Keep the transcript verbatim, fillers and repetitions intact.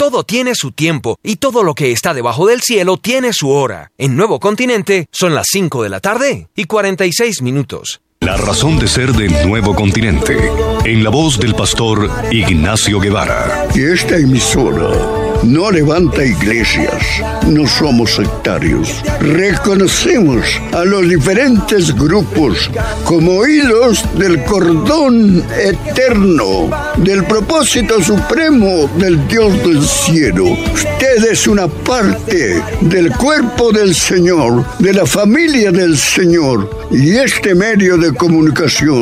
Todo tiene su tiempo y todo lo que está debajo del cielo tiene su hora. En Nuevo Continente son las cinco de la tarde y cuarenta y seis minutos. La razón de ser del Nuevo Continente, en la voz del pastor Ignacio Guevara. Y esta emisora no levanta iglesias, no somos sectarios. Reconocemos a los diferentes grupos como hilos del cordón eterno, del propósito supremo del Dios del cielo. Usted es una parte del cuerpo del Señor, de la familia del Señor, y este medio de comunicación